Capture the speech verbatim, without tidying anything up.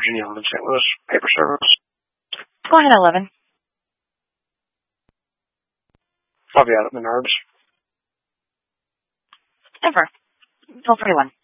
Virginia on Saint Louis paper service. Go ahead, eleven. I'll be out at Menards. Ever. twelve forty-one.